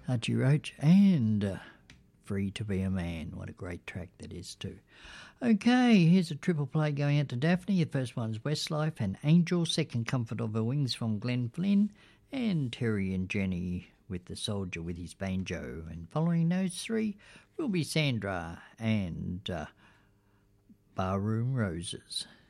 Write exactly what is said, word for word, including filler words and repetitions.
Archie Roach, and uh, Free to Be a Man. What a great track that is too. Okay, here's a triple play going out to Daphne. The first one's Westlife and Angel, second Comfort of Her Wings from Glenn Flynn, and Terry and Jenny with The Soldier with his banjo. And following those three will be Sandra and uh, Barroom Roses.